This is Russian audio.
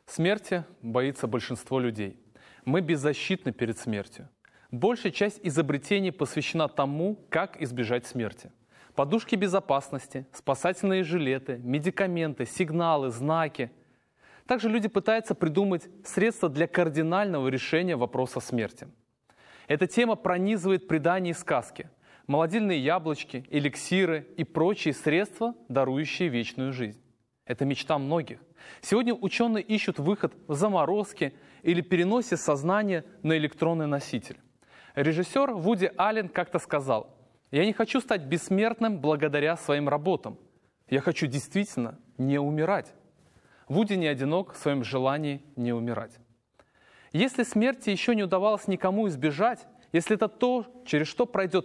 Смерти боится большинство людей. Мы беззащитны перед смертью. Большая часть изобретений посвящена тому, как избежать смерти. Подушки безопасности, спасательные жилеты, медикаменты, сигналы, знаки. Также люди пытаются придумать средства для кардинального решения вопроса смерти. Эта тема пронизывает предания и сказки, молодильные яблочки, эликсиры и прочие средства, дарующие вечную жизнь. Это мечта многих. Сегодня ученые ищут выход в заморозке или переносе сознания на электронный носитель. Режиссер Вуди Аллен как-то сказал: «Я не хочу стать бессмертным благодаря своим работам. Я хочу действительно не умирать». Вуди не одинок в своем желании не умирать. Если смерти еще не удавалось никому избежать, если это то, через что пройдет